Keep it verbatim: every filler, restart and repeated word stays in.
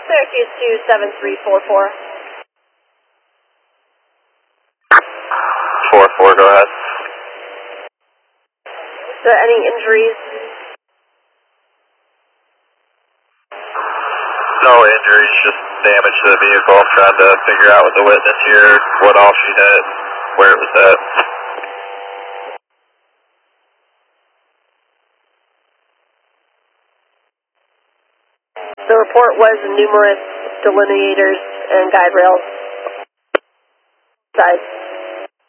Syracuse two seven three four four. four four, go ahead. Is there any injuries? No injuries, just damage to the vehicle. I'm trying to figure out with the witness here what all she hit, where it was at. The report was numerous delineators and guide rails. Side.